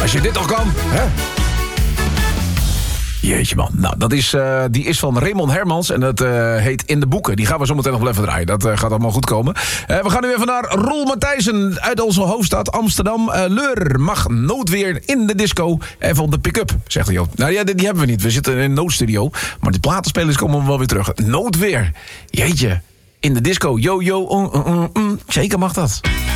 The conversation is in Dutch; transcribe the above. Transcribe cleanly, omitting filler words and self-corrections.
Als je dit toch kan, hè? Jeetje man, nou, die is van Raymond Hermans en dat heet In de Boeken. Die gaan we zo meteen nog wel even draaien, dat gaat allemaal goed komen. We gaan nu even naar Roel Matthijssen uit onze hoofdstad Amsterdam. Leur mag noodweer in de disco, even op de pick-up, zegt hij. Nou ja, die hebben we niet, we zitten in een noodstudio. Maar de platenspelers komen wel weer terug. Noodweer, jeetje, in de disco, yo, zeker mag dat.